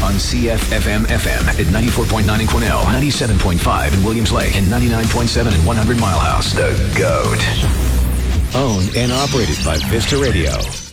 on CFFM-FM at 94.9 in Quesnel, 97.5 in Williams Lake, and 99.7 in 100 Mile House. The GOAT. Owned and operated by Vista Radio.